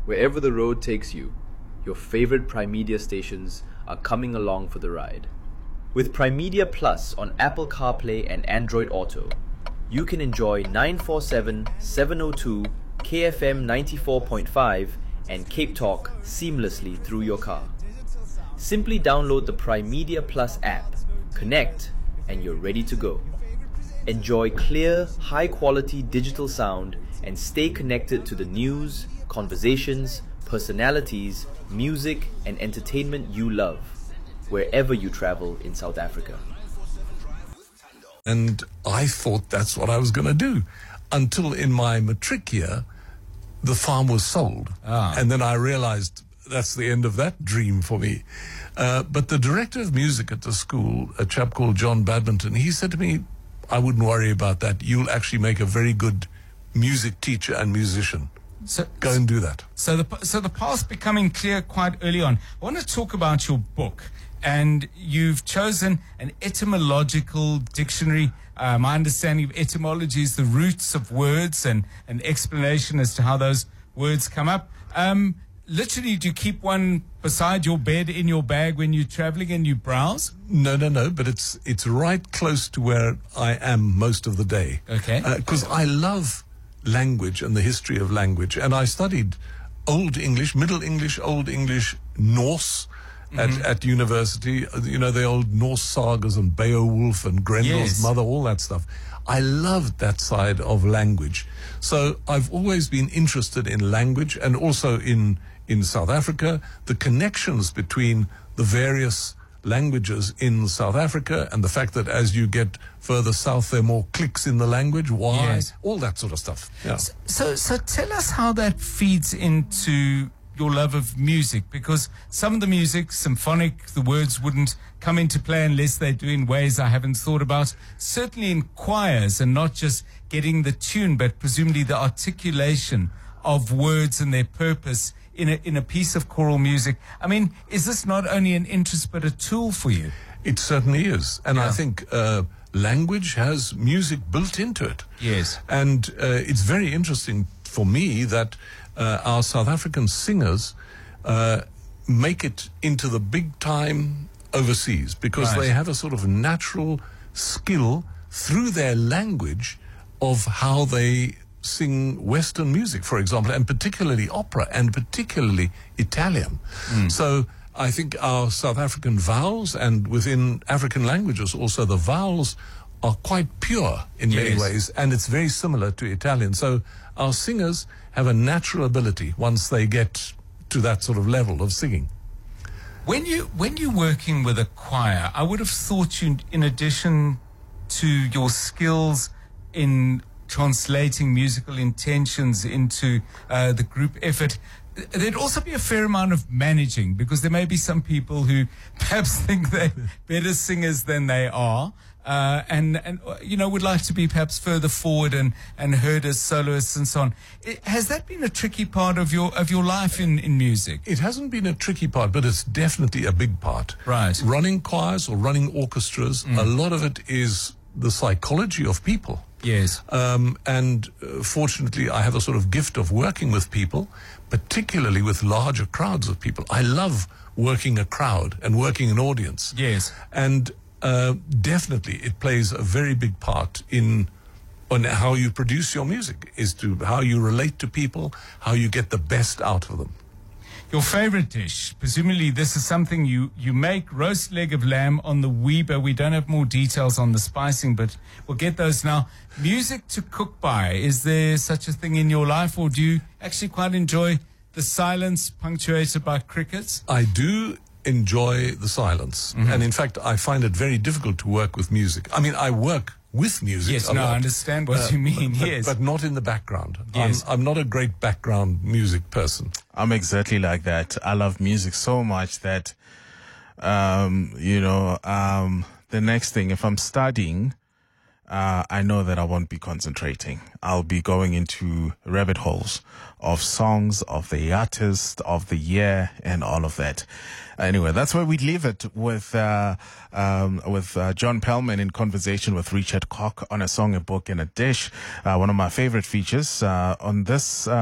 Wherever the road takes you, your favorite Primedia stations are coming along for the ride. With Primedia Plus on Apple CarPlay and Android Auto, you can enjoy 947, 702, KFM 94.5 and Cape Talk seamlessly through your car. Simply download the Primedia Plus app, connect, and you're ready to go. Enjoy clear, high-quality digital sound and stay connected to the news, conversations, personalities, music, and entertainment you love, wherever you travel in South Africa. And I thought that's what I was going to do until in my matric year, the farm was sold. And then I realized that's the end of that dream for me. But the director of music at the school, a chap called John Badminton, he said to me, I wouldn't worry about that. You'll actually make a very good music teacher and musician. So, Go and do that. So the path's becoming clear quite early on. I want to talk about your book. And you've chosen an etymological dictionary. My understanding of etymology is the roots of words and an explanation as to how those words come up. Literally, do you keep one beside your bed in your bag when you're traveling and you browse? No, but it's right close to where I am most of the day. Okay. Because I love language and the history of language. And I studied Old English, Middle English, Old English, Norse at university. You know, the old Norse sagas and Beowulf and Grendel's mother, all that stuff. I loved that side of language. So I've always been interested in language and also in South Africa, the connections between the various languages in South Africa and the fact that as you get further south, there are more clicks in the language, why, all that sort of stuff. Yeah. So tell us how that feeds into your love of music, because some of the music, symphonic, the words wouldn't come into play unless they do in ways I haven't thought about. Certainly in choirs, and not just getting the tune, but presumably the articulation of words and their purpose in a piece of choral music. I mean, is this not only an interest but a tool for you? It certainly is. And I think language has music built into it. Yes. And it's very interesting for me that our South African singers make it into the big time overseas because they have a sort of natural skill through their language of how they sing Western music, for example, and particularly opera and particularly Italian. So I think our South African vowels, and within African languages also, the vowels are quite pure in many ways, and it's very similar to Italian. So our singers have a natural ability once they get to that sort of level of singing. When you're working with a choir, I would have thought you, in addition to your skills in translating musical intentions into the group effort, there'd also be a fair amount of managing, because there may be some people who perhaps think they're better singers than they are, and you know, would like to be perhaps further forward and heard as soloists and so on. Has that been a tricky part of your life in music? It hasn't been a tricky part, but it's definitely a big part. Right. Running choirs or running orchestras, a lot of it is the psychology of people. Yes. And fortunately, I have a sort of gift of working with people, particularly with larger crowds of people. I love working a crowd and working an audience. Yes. And definitely it plays a very big part on how you produce your music, is to how you relate to people, how you get the best out of them. Your favorite dish, presumably this is something you make, roast leg of lamb on the Weber. We don't have more details on the spicing, but we'll get those now. Music to cook by, is there such a thing in your life, or do you actually quite enjoy the silence punctuated by crickets? I do enjoy the silence, and in fact I find it very difficult to work with music. I mean, I work with music. Yes, a lot, I understand what you mean. But not in the background. Yes. I'm not a great background music person. I'm exactly like that. I love music so much that, the next thing, if I'm studying, I know that I won't be concentrating. I'll be going into rabbit holes of songs, of the artist, of the year, and all of that. Anyway, that's where we leave it with John Pellman in conversation with Richard Koch on a song, a book, and a dish. One of my favorite features on this